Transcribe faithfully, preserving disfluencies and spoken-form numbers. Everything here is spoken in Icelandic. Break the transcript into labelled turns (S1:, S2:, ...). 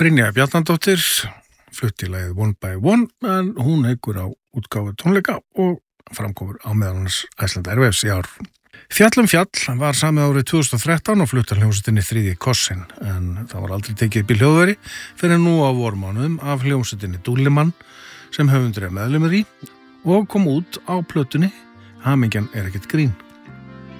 S1: Brynja Bjarnadóttir flutti lagið One by One en hún heggur á útgáfu tónleika og framkomur á meðal annars Iceland Airwaves í ár. Fjall um fjall var samið árið tvö þúsund og þrettán og fluttar hljómsveitinni Þriðji kossinn en það var aldrei tekið upp í hljóðveri fyrir nú á vormánuðum af hljómsveitinni Dúllimann sem höfundur er meðlimur í og kom út á plötunni Hamingjan er ekkert grín.